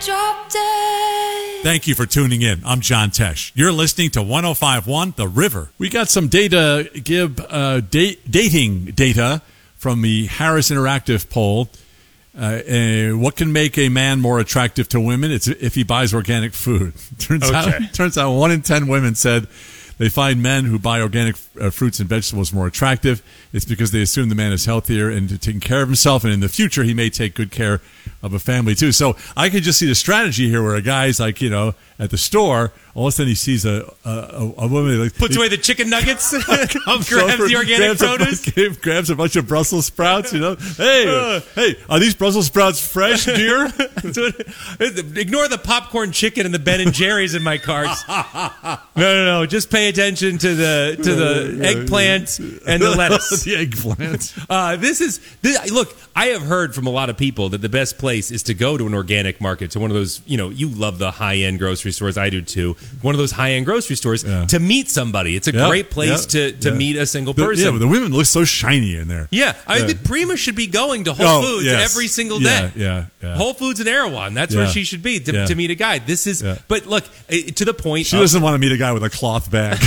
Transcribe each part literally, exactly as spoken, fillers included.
drop dead. Thank you for tuning in. I'm John Tesh. You're listening to one oh five point one The River. We got some data, Gib, uh, date, dating data from the Harris Interactive poll. Uh, uh, what can make a man more attractive to women? It's if he buys organic food. Turns Okay. out, turns out one in ten women said they find men who buy organic uh, fruits and vegetables more attractive. It's because they assume the man is healthier and taking care of himself, and in the future he may take good care of a family too. So I could just see the strategy here, where a guy's like, you know, at the store, all of a sudden he sees a a, a woman like Puts he, away the chicken nuggets, grabs over, the organic grabs produce. A, grabs a bunch of Brussels sprouts. You know, hey, uh, hey, are these Brussels sprouts fresh, dear? Ignore the popcorn chicken and the Ben and Jerry's in my carts. No, no, no. Just pay attention to the to the eggplant and the lettuce. The eggplant. Uh, this is this, look. I have heard from a lot of people that the best place is to go to an organic market, to one of those. You know, you love the high end grocery stores. I do too. One of those high end grocery stores yeah. to meet somebody. It's a yeah, great place yeah, to to yeah. meet a single The, person. yeah, but the women look so shiny in there. Yeah, I yeah. think Prima should be going to Whole Oh, Foods yes. every single Yeah, day. yeah, yeah. Whole Foods and Erewhon. That's Yeah. where she should be to, Yeah. to meet a guy. This is, Yeah. but look, eh, to the point. She of, doesn't want to meet a guy with a cloth bag.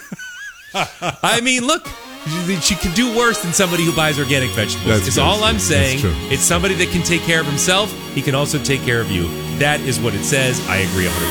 I mean, look, she, she can do worse than somebody who buys organic vegetables. That's It's true. all I'm saying. That's true. It's somebody that can take care of himself. He can also take care of you. That is what it says. I agree one hundred percent.